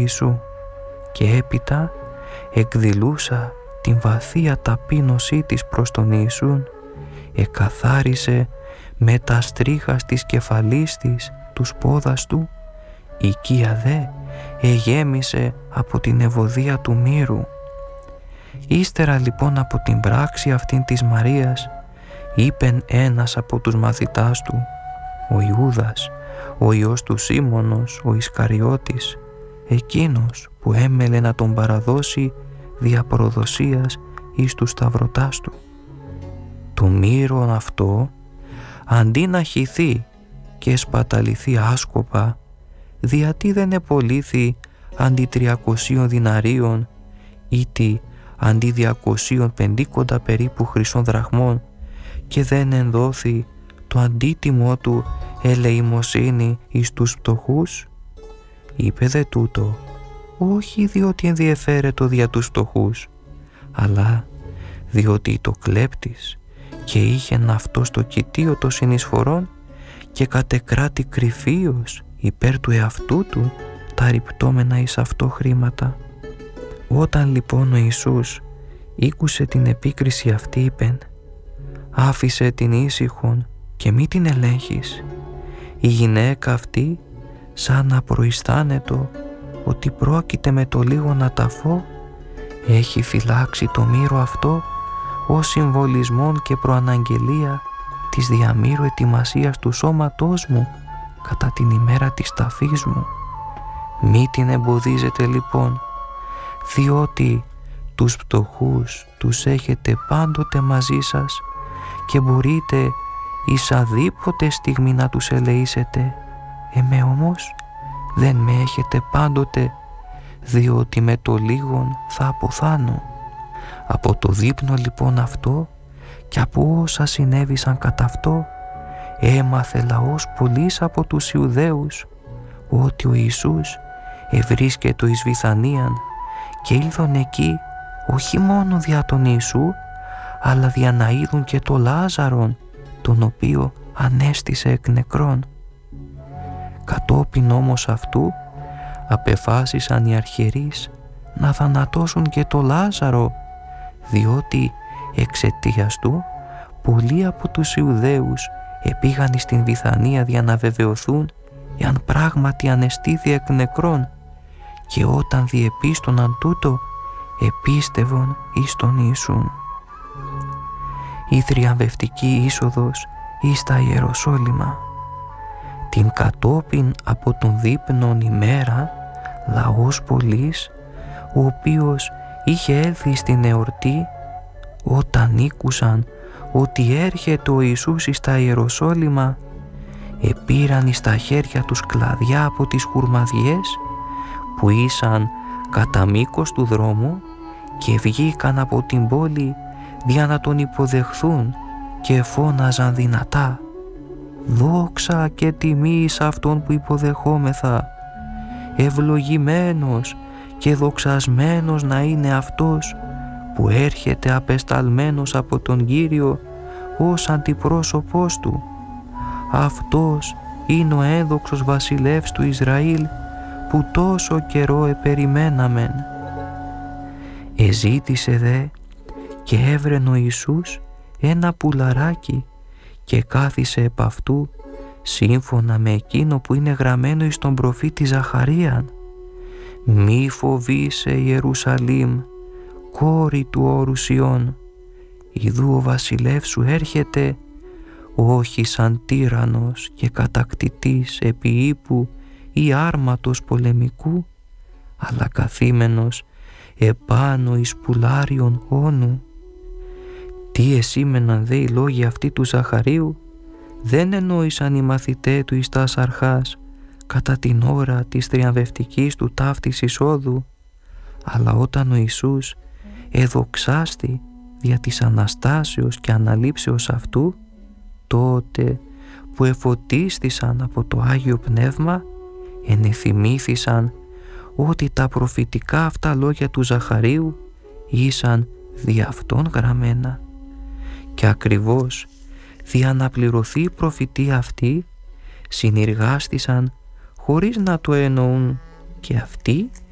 Ιησού, και έπειτα εκδηλούσα την βαθία ταπείνωσή της προς τον Ιησούν, εκαθάρισε με τα στρίχας της κεφαλής της τους πόδας του, οικία δε εγέμισε από την ευωδία του μύρου. Ύστερα λοιπόν από την πράξη αυτήν της Μαρίας, είπεν ένας από τους μαθητάς του, ο Ιούδας, ο ιός του Σίμωνος, ο Ισκαριώτης, εκείνος που έμελε να τον παραδώσει δια προδοσίας εις τους σταυρωτάς του. Το μύρον αυτό, αντί να χυθεί και σπαταληθεί άσκοπα, διατί δεν επολύθη αντί 300 διναρίων ή τι αντί 250 περίπου χρυσών δραχμών, και δεν ενδόθη το αντίτιμο του ελεημοσύνη εις τους φτωχούς? Είπε δε τούτο, όχι διότι ενδιαφέρετο δια τους φτωχούς, αλλά διότι το κλέπτης και είχεν αυτό στο κοιτίο των συνεισφορών και κατεκράτη κρυφίως υπέρ του εαυτού του τα ρυπτόμενα εις αυτό χρήματα. Όταν λοιπόν ο Ιησούς ήκουσε την επίκριση αυτή, είπεν, άφησε την ήσυχον και μη την ελέγχεις. Η γυναίκα αυτή, σαν να προαισθάνετο ότι πρόκειται με το λίγο να ταφώ, έχει φυλάξει το μύρο αυτό ως συμβολισμόν και προαναγγελία της διαμύρου ετοιμασίας του σώματός μου κατά την ημέρα της ταφής μου. Μη την εμποδίζετε λοιπόν, διότι τους φτωχούς τους έχετε πάντοτε μαζί σας και μπορείτε εις αδίποτε στιγμή να τους ελεήσετε. Εμέ όμως δεν με έχετε πάντοτε, διότι με το λίγον θα αποθάνω. Από το δείπνο λοιπόν αυτό και από όσα συνέβησαν κατά αυτό, έμαθε λαός πολλής από τους Ιουδαίους ότι ο Ιησούς ευρίσκεται εις Βηθανίαν, και ήλθον εκεί όχι μόνο δια τον Ιησού, αλλά δια να είδουν και το Λάζαρον, τον οποίο ανέστησε εκ νεκρών. Κατόπιν όμως αυτού απεφάσισαν οι αρχιερείς να θανατώσουν και το Λάζαρο, διότι εξαιτίας του πολλοί από τους Ιουδαίους επήγαν στην Βηθανία για να βεβαιωθούν εάν πράγματι ανεστήθη εκ νεκρών, και όταν διεπίστωναν τούτο επίστευον εις τον Ιησούν. Η θριαμβευτική είσοδος εις τα Ιεροσόλυμα. Την κατόπιν από τον δείπνον ημέρα, λαός πολλής, ο οποίος είχε έλθει στην εορτή, όταν ήκουσαν ότι έρχεται ο Ιησούς εις τα Ιεροσόλυμα, επήραν εις τα χέρια τους κλαδιά από τις χουρμαδιές που ήσαν κατά μήκος του δρόμου και βγήκαν από την πόλη για να τον υποδεχθούν και φώναζαν δυνατά, «Δόξα και τιμή εις αυτόν που υποδεχόμεθα, ευλογημένος και δοξασμένος να είναι αυτός που έρχεται απεσταλμένος από τον Κύριο ως αντιπρόσωπός του. Αυτός είναι ο ένδοξος βασιλεύς του Ισραήλ που τόσο καιρό επεριμέναμεν». Εζήτησε δε και έβρεν ο Ιησούς ένα πουλαράκι και κάθισε επ' αυτού σύμφωνα με εκείνο που είναι γραμμένο εις τον προφήτη Ζαχαρίαν. «Μη φοβήσαι Ιερουσαλήμ, κόρη του όρου Σιών, ιδού ο βασιλεύς σου έρχεται, όχι σαν τύραννος και κατακτητής επί ύπου ή άρματος πολεμικού, αλλά καθήμενος επάνω εις πουλάριον όνου». Τι εσήμεναν δε οι λόγοι αυτοί του Ζαχαρίου? Δεν εννοήσαν οι μαθητέ του εις τας αρχάς κατά την ώρα της θριαμβευτικής του ταύτης εισόδου, αλλά όταν ο Ιησούς εδοξάστη δια της Αναστάσεως και αναλήψεως αυτού, τότε που εφωτίστησαν από το Άγιο Πνεύμα, ενεθυμήθησαν ότι τα προφητικά αυτά λόγια του Ζαχαρίου ήσαν δι' αυτόν γραμμένα. Και ακριβώς δια να πληρωθεί η προφητεία αυτή, συνεργάστησαν χωρίς να το εννοούν και αυτοί